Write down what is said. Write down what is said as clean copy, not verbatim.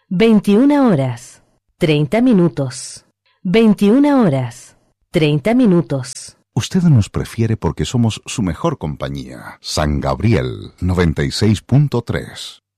21 horas, 30 minutos. 21 horas, 30 minutos. Usted nos prefiere porque somos su mejor compañía. San Gabriel 96.3.